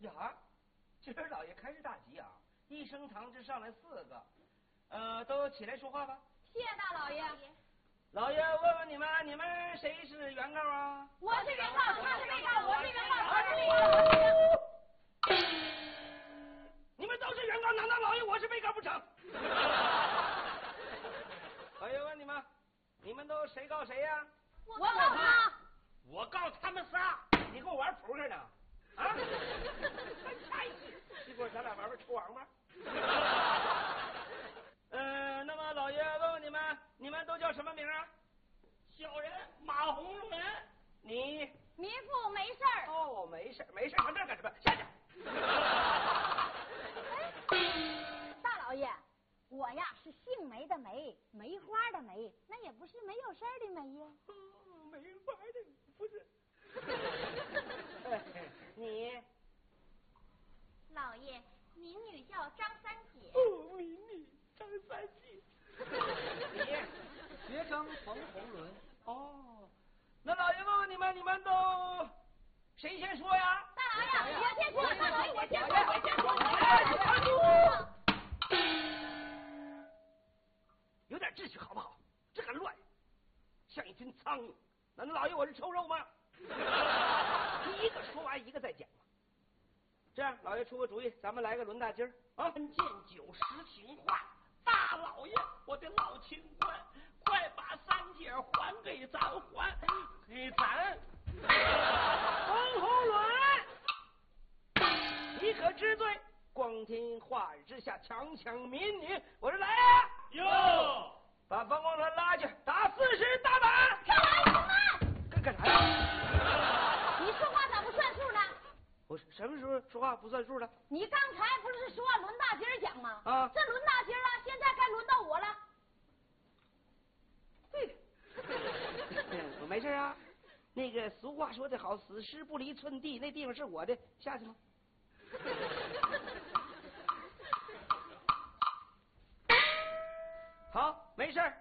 呀，今儿老爷开市大吉啊！一升堂只上来4个，都起来说话吧。 谢大老爷。 老爷问问你们谁是原告啊？ 我是原告，他是被告，我是原告，他是被告。 你们都是原告，难道老爷我是被告不成？老爷问你们都谁告谁呀？ 我告他。 我告他们仨。你跟我玩扑克呢？啊？下一次，一会儿咱俩玩抽王八。那么老爷问问你们都叫什么名啊？ 小人马红伦。 你？ 民妇没事儿。 哦，没事，上这儿干什么？下去。 大老爷，我呀是姓梅的梅，梅花的梅，那也不是没有事儿的梅呀。 梅花的不是。你？ 老爷，民女叫张三姐。 哦，民女张三姐。 你？学生冯红伦。 哦，那老爷问问你们都谁先说呀？ 大老爷，我先说。大老爷，我先说。 有点秩序好不好？这很乱，像一群苍蝇。难道老爷我是臭肉吗？一个说完一个再讲嘛。这样，老爷出个主意，咱们来个轮大金啊！ 见酒实情话，大老爷，我的老情关，快把三姐还给咱，给咱。 冯红伦，你可知罪？光天化日之下强抢民女，我说来啊！ 哟， 把冯红伦拉去，打40大板。 大老爷，慢！ 干啥呀？ 你说话咋不算数呢？ 我什么时候说话不算数了？ 你刚才不是说轮大金讲吗？ 啊， 这轮大金了，现在该轮到我了。 对，我没事啊。那个俗话说得好，死尸不离寸地，那地方是我的，下去吗？好，没事。